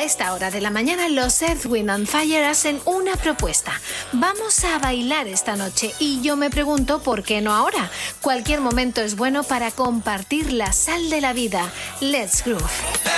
esta hora de la mañana los Earth, Wind and Fire hacen una propuesta. Vamos a bailar esta noche y yo me pregunto por qué no ahora. Cualquier momento es bueno para compartir la sal de la vida. Let's groove.